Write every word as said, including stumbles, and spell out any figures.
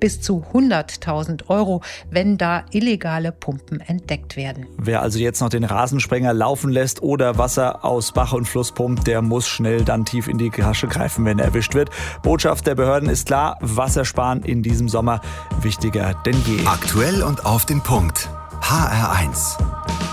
bis zu hunderttausend Euro, wenn da illegale Pumpen entdeckt werden. Wer also jetzt noch den Rasensprenger laufen lässt oder Wasser aus Bach und Fluss pumpt, der muss schnell dann tief in die Tasche greifen, wenn er erwischt wird. Botschaft der Behörden ist klar: Wasser sparen in diesem Sommer wichtiger denn je. Aktuell und auf den Punkt. H R eins.